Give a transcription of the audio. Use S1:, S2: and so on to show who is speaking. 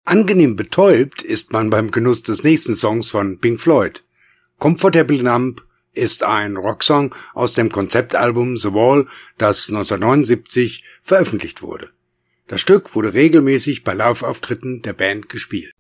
S1: Angenehm betäubt ist man beim Genuss des nächsten Songs von Pink Floyd. Comfortable Numb ist ein Rocksong aus dem Konzeptalbum The Wall, das 1979 veröffentlicht wurde. Das Stück wurde regelmäßig bei Live-Auftritten der Band gespielt.